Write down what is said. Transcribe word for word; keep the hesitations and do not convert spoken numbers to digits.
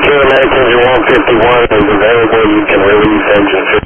American Engine one fifty-one is available. You can release engine